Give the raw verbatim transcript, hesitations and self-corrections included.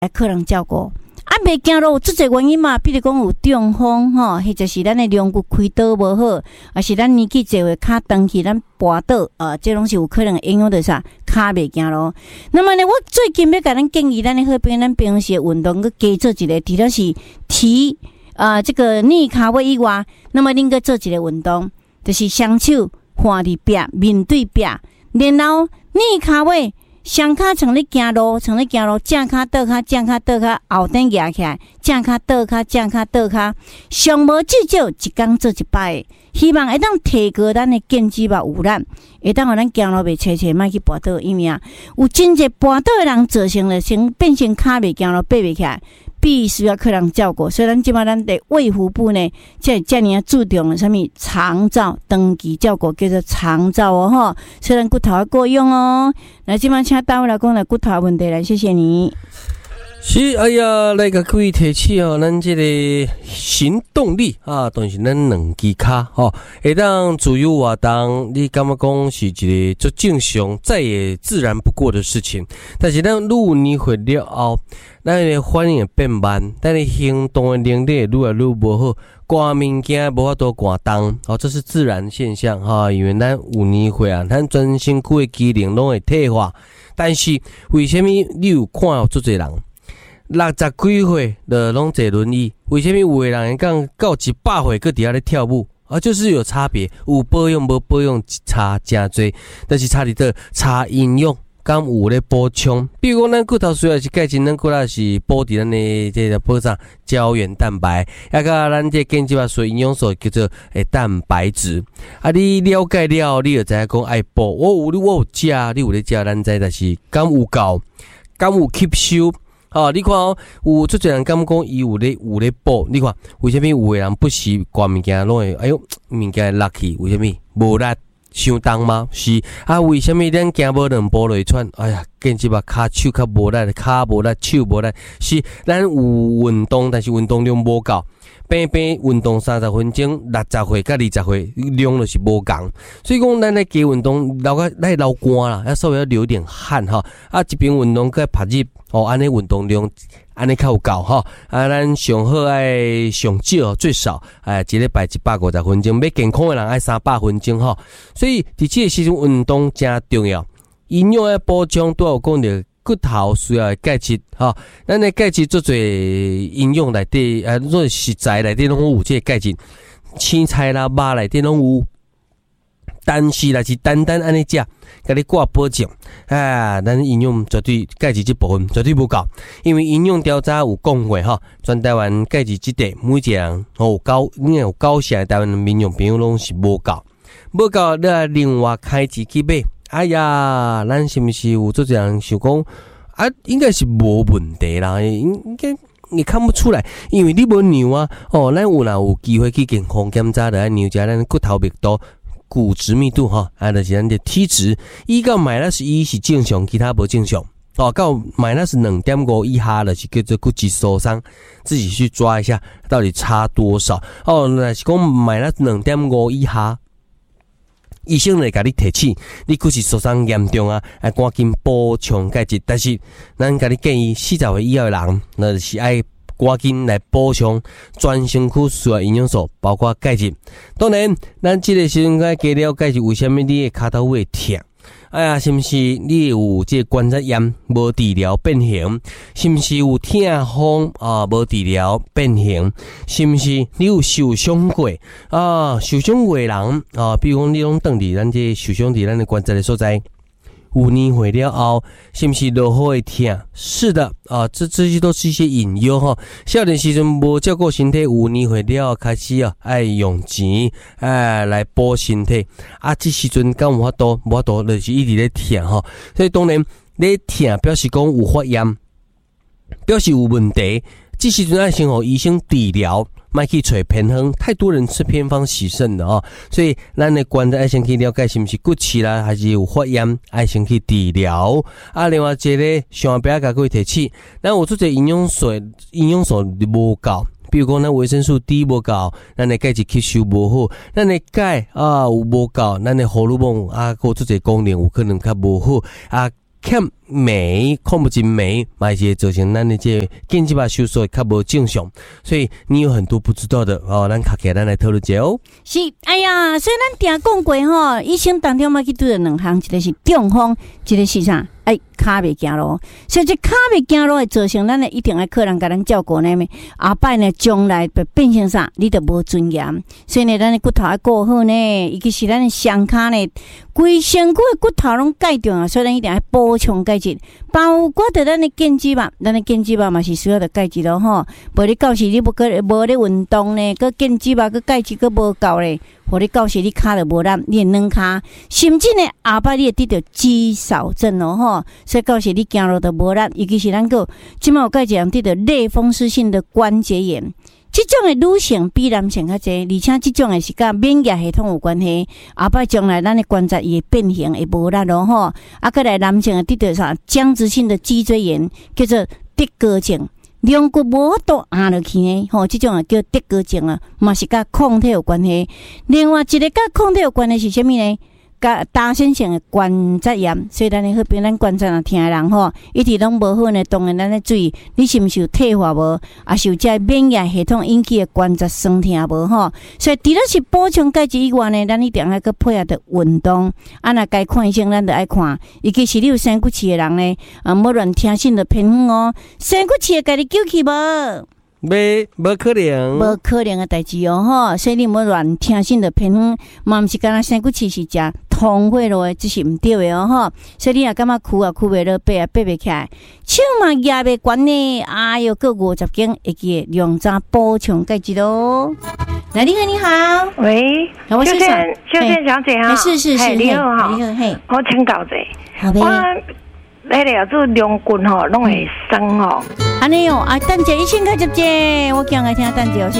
来客人照顾。啊，袂行路有足侪原因嘛，比如讲有中风吼，或者是咱的龙骨开刀无好，啊是咱年纪侪会骹长去咱跋倒，呃，这拢是有可能影响到啥骹袂行路。那么呢，我最近要甲咱建议咱的好朋友，咱平时运动佮加做一个，除了是提呃这个逆骹位以外，那么恁佮做一个运动，就是双手换伫壁面对壁，然后逆骹位。双脚像咧行路，像咧行路，正脚倒脚，正脚倒脚，后顶夹起来，正脚倒脚，正脚倒脚，上无至少一工做一摆，希望会当提高咱的肩肌肉有力，会当互咱行路袂斜斜，莫去跋倒，因为啊，有真侪跋倒的人造成了成变成骹袂行路，爬袂起来。必须要客人照顾，所以咱即摆咱的卫福部呢，才遮尔啊注重了什么长照、长期照顾，叫做长照哦吼。所以咱骨头要够用哦。那即摆请单位来讲来骨头的问题来，谢谢你。 是，哎呀，来甲各位提起哦，咱这个行动力啊，当是咱两支脚吼，会当自由活动，你感觉讲是一个足正常、再也自然不过的事情。但是咱愈有年岁了后，咱的反应会变慢，咱的行动的能力愈来愈无好，赶物件无法度赶动，哦，这是自然现象哈。因为咱有年岁啊，咱全身躯的机能拢会退化，但是为什么你有看到足侪人？六十几岁的拢坐轮椅，为什么有的人会讲到一百岁，搁伫遐咧跳舞啊？就是有差别，有保养无保养差真多，但是差伫倒差营养，敢有咧补充。比如讲，咱骨头虽然是钙质，咱骨头是补伫咱的这个补啥胶原蛋白，啊甲咱这健肌肉素营养素叫做诶蛋白质。啊，你了解了后，你就知影讲爱补。我有我有食，你有咧食，咱知，但是敢有够，敢有吸收。哦，你看哦，有足侪人敢讲伊有咧有咧补，你看为什么有诶人不习惯物件拢会哎哟物件落去？为什么无力伤重吗？是啊，为什么咱行无两步就喘？哎呀，健肌肉骹手较无力，骹无力，手无力，是咱有运动，但是运动量无够。平平运动三十分钟，六十岁甲二十岁量就是无共，所以讲咱咧加运动，流个咱流汗啦，要稍微要流点汗哈。啊，一边运动佮拍入哦，安尼运动量安尼较有够哈。啊，咱上好爱上少最少哎，一礼拜一百五十分钟，要健康的人爱三百分钟哈。所以伫这个时阵运动真重要，营养的补充都有讲到。骨头需要的钙质哈，咱的钙质做侪应用内底，啊，做食材内底拢有这个钙质，青菜啦、肉内底拢有。但是若是单单安尼食，甲你挂保证，啊，咱营养绝对钙质这部分绝对不够，因为营养调查有讲过哈，全台湾钙质这块每一个人有九，应该有九成台湾民众朋友拢是无够，无够你啊另外开支去买。哎呀，咱是毋是有做这样想讲啊？应该是无问题啦，应应该你看不出来，因为你无量啊。哦，咱有若有机会去健康检查，就爱量一下咱骨头密度、骨质密度哈，啊，就是咱的体脂，伊到买那是一是正常，其他无正常。哦，到买那是两点五以下的，是叫做骨质疏松，自己去抓一下到底差多少。哦，若是讲买那两点五以下。医生来甲你提醒，你骨质疏松严重啊，要赶紧补充钙质。但是，咱甲你建议，四十岁以后的人，那就是爱赶紧来补充全身躯需要营养素，包括钙质。当然，咱这个时阵该加了解是为什么你的骹头会痛？哎呀，是毋是你有这关节炎无治疗变形？是毋是有痛风啊无治疗变形？是毋是你有受伤过啊？受伤过的人啊，比如讲你拢当伫咱这受伤伫咱的关节的所在，有年岁了后，是毋是落好会痛？是的啊，这这些都是一些隐忧哈。少年时阵无照顾身体，有年岁了后开始啊，爱用钱哎来补身体啊。这时阵敢有法度？无法度就是一直咧痛哈。所以当然咧痛表示讲有发炎，表示有问题。这时阵爱先互医生治疗。莫去找偏方，太多人吃偏方洗肾的哦，所以咱的关节爱先去了解是毋是骨刺啦，还是有发炎，爱先去治疗。啊，另外一个上边甲各位提起，咱有做者营养素，营养素无够，比如讲咱维生素 D 无够，咱的钙质吸收无好，咱的钙啊有无够，咱的荷尔蒙啊，个做者功能有可能较无好啊。 欠镁、矿物质镁，嘛是会造成咱的这腱肌肉收缩较无正常，所以你有很多不知道的哦，咱卡起来咱来讨论一下哦。 是，哎呀，所以咱定讲过吼，医生当中嘛去拄着两项，一个是中风，一个是啥？哎，骹袂行路，所以这骹袂行路会造成咱呢一定要客人甲咱照顾呢，后摆呢将来会变成啥？你就无尊严。所以呢，咱的骨头要顾好呢，尤其是咱的双骹呢，规身躯的骨头拢介重啊，所以咱一定要补充钙质，包括着咱的腱肌肉，咱的腱肌肉嘛是需要着钙质咯吼。无你到时你不个无咧运动呢，个腱肌肉个钙质个无够咧。或者到时你骹就无力，你软骹，甚至呢后摆你会得到肌少症哦吼，所以到时你行路就无力，尤其是咱个即马有介人得到类风湿性的关节炎，这种的女性比男性较济，而且这种的是甲免疫系统有关系，后摆将来咱的关节也变形会无力咯吼，啊，再来男性得到啥僵直性的脊椎炎，叫做跌胳症。两骨无法度压落去呢，吼，这种啊叫跌胳症啊，嘛是甲抗体有关系。另外一个甲抗体有关系是啥物呢？甲大先性的关节炎，所以咱的迄边咱关节啊疼的人吼，一直拢无好呢。当然咱咧注意，你是毋是有退化无？啊，是有这免疫系统引起的关节酸痛无吼？所以除了是补充钙质以外呢，咱一定要去配合着运动。啊，若该看医生，咱就爱看。尤其是你有生骨刺的人呢，啊，莫乱听信着偏方哦。生骨刺的家己救去无？ 没，无可能， 无可能的代志哦吼，所以你莫乱听信着偏方，嘛毋是干那生骨刺是食通血路的，这是毋对的哦吼。所以你若感觉哭啊哭袂落，爬啊爬袂起来，手嘛压袂悬呢，哎哟，过五十斤，会记量早补充钙质咯。来，你好，你好， 喂， 我是秀娟，秀娟小姐哈， 是是是， 你好哈， 你好嘿， 我请教者， 好呗。 那个做两骨吼，拢会酸吼。 安尼哦，啊，等者医生较接接，我讲来听等者，是